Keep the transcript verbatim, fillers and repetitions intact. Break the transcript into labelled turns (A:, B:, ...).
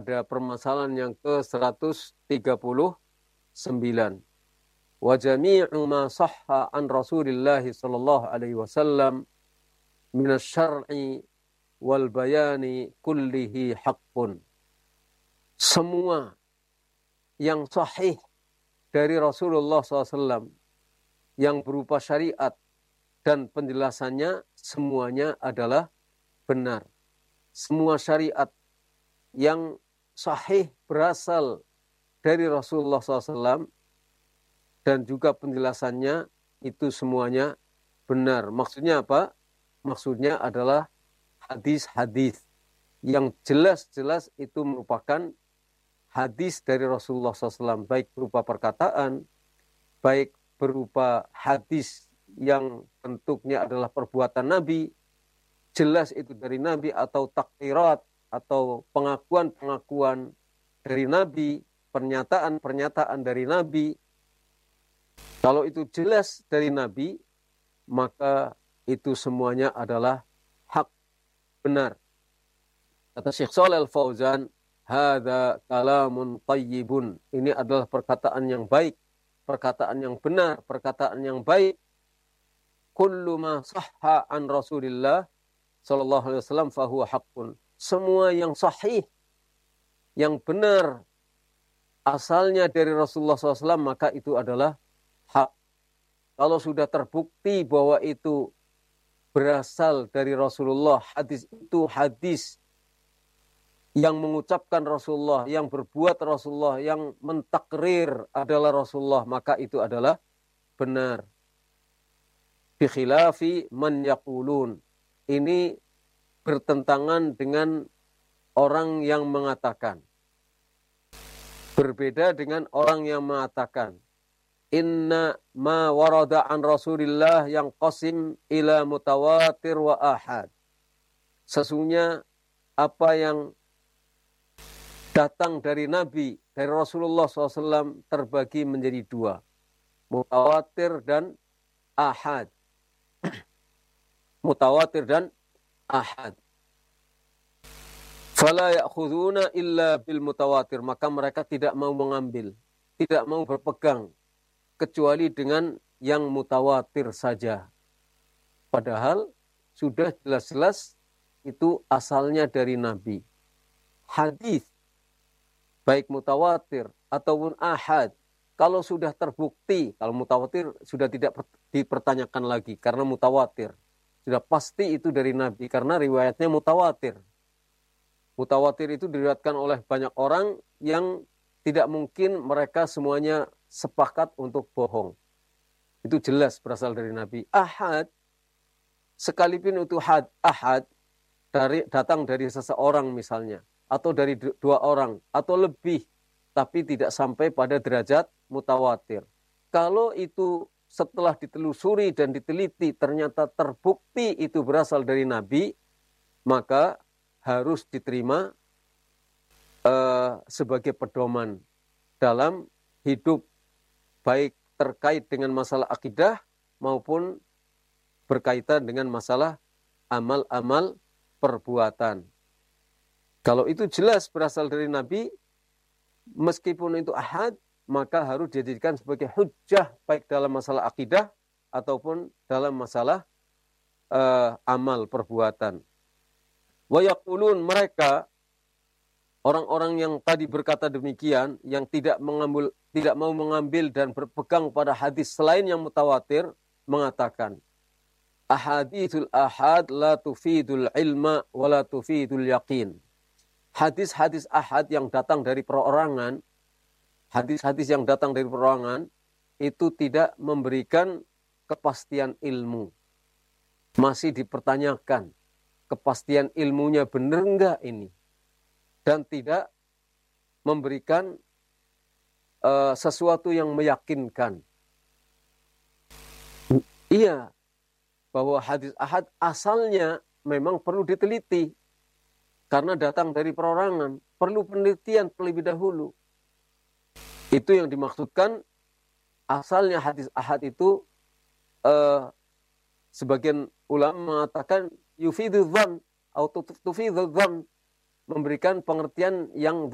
A: pada permasalahan yang ke seratus tiga puluh sembilan. Wa jami'u ma sahha an Rasulillah sallallahu alaihi wasallam min asy-syar'i wal bayani kullihi haqqun. Semua yang sahih dari Rasulullah shallallahu alaihi wasallam yang berupa syariat dan penjelasannya semuanya adalah benar. Semua syariat yang sahih berasal dari Rasulullah shallallahu alaihi wasallam dan juga penjelasannya itu semuanya benar. Maksudnya apa? Maksudnya adalah hadis-hadis yang jelas-jelas itu merupakan hadis dari Rasulullah shallallahu alaihi wasallam, baik berupa perkataan, baik berupa hadis yang bentuknya adalah perbuatan Nabi, jelas itu dari Nabi, atau takdirat, atau pengakuan-pengakuan dari Nabi, pernyataan-pernyataan dari Nabi. Kalau itu jelas dari Nabi, maka itu semuanya adalah hak, benar. Kata Syekh Shalih Al-Fauzan, hadza kalamun thayyibun. Ini adalah perkataan yang baik, perkataan yang benar, perkataan yang baik. Kullu ma sahha an Rasulillah sallallahu alaihi wasallam fahuwa haqqun. Semua yang sahih, yang benar, asalnya dari Rasulullah shallallahu alaihi wasallam, maka itu adalah hak. Kalau sudah terbukti bahwa itu berasal dari Rasulullah, hadis itu hadis yang mengucapkan Rasulullah, yang berbuat Rasulullah, yang mentakrir adalah Rasulullah, maka itu adalah benar. Bi khilafi man yaqulun. Ini bertentangan dengan orang yang mengatakan. Berbeda dengan orang yang mengatakan, inna ma warada an Rasulillah yang qasim ila mutawatir wa ahad. Sesungguhnya apa yang datang dari Nabi, dari Rasulullah shallallahu alaihi wasallam terbagi menjadi dua. Mutawatir dan ahad. Mutawatir dan ahad. Fala ya'khuduna illa bil mutawatir. Maka mereka tidak mau mengambil, tidak mau berpegang kecuali dengan yang mutawatir saja. Padahal sudah jelas-jelas itu asalnya dari Nabi. Hadis baik mutawatir ataupun ahad, kalau sudah terbukti, kalau mutawatir sudah tidak dipertanyakan lagi karena mutawatir. Sudah pasti itu dari Nabi karena riwayatnya mutawatir. Mutawatir itu diriwayatkan oleh banyak orang yang tidak mungkin mereka semuanya sepakat untuk bohong. Itu jelas berasal dari Nabi. Ahad, sekalipun itu had, ahad, dari, datang dari seseorang misalnya, atau dari dua orang, atau lebih, tapi tidak sampai pada derajat mutawatir. Kalau itu setelah ditelusuri dan diteliti ternyata terbukti itu berasal dari Nabi, maka harus diterima uh, sebagai pedoman dalam hidup, baik terkait dengan masalah akidah maupun berkaitan dengan masalah amal-amal perbuatan. Kalau itu jelas berasal dari Nabi, meskipun itu ahad, maka harus dijadikan sebagai hujjah baik dalam masalah akidah ataupun dalam masalah uh, amal perbuatan. Wa yaqulun, mereka orang-orang yang tadi berkata demikian, yang tidak mengambil, tidak mau mengambil dan berpegang pada hadis selain yang mutawatir, mengatakan, ahadithul ahad la tufidul ilma wa la tufidul yaqin. Hadis-hadis ahad yang datang dari perorangan, hadis-hadis yang datang dari perorangan, itu tidak memberikan kepastian ilmu. Masih dipertanyakan, kepastian ilmunya benar enggak ini? Dan tidak memberikan uh, sesuatu yang meyakinkan. Iya, bahwa hadis ahad asalnya memang perlu diteliti. Karena datang dari perorangan, perlu penelitian terlebih dahulu. Itu yang dimaksudkan, asalnya hadis ahad itu, uh, sebagian ulama mengatakan, yufidu dhan, atau tufidu dhan, memberikan pengertian yang